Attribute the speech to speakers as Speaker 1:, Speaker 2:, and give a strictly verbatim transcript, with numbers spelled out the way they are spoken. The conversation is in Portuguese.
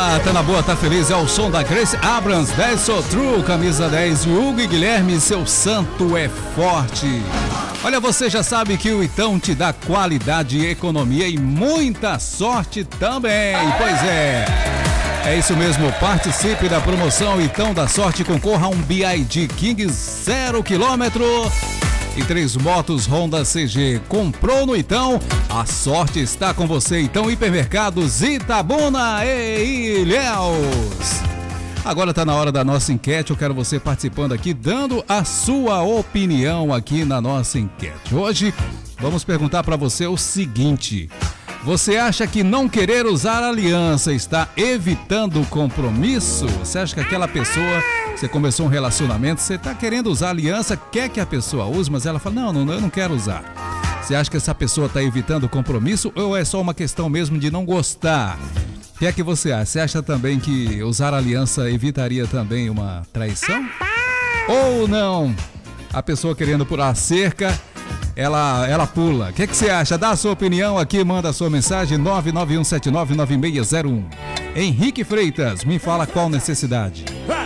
Speaker 1: Ah, tá na boa, tá feliz, é o som da Grace Abrams, dez So True, camisa dez, e Hugo e Guilherme, seu santo é forte. Olha, você já sabe que o Itão te dá qualidade, economia e muita sorte também, pois é. É isso mesmo, participe da promoção Itão da Sorte, concorra a um B I D King zero quilômetro e três motos Honda C G. Comprou no Itão, a sorte está com você. Itão Hipermercados, Itabuna e Ilhéus. Agora está na hora da nossa enquete, eu quero você participando aqui, dando a sua opinião aqui na nossa enquete. Hoje vamos perguntar para você o seguinte: você acha que não querer usar aliança está evitando o compromisso? Você acha que aquela pessoa, você começou um relacionamento, você está querendo usar aliança, quer que a pessoa use, mas ela fala, não, não, eu não quero usar. Você acha que essa pessoa está evitando o compromisso ou é só uma questão mesmo de não gostar? O que é que você acha? Você acha também que usar aliança evitaria também uma traição? Ou não? A pessoa querendo pular a cerca, Ela, ela pula. O que, que você acha? Dá a sua opinião aqui, manda a sua mensagem nove nove um sete nove nove seis zero um. Henrique Freitas, me fala qual necessidade.